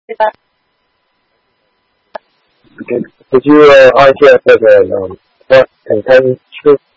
Okay. Could you answer for the what content truth?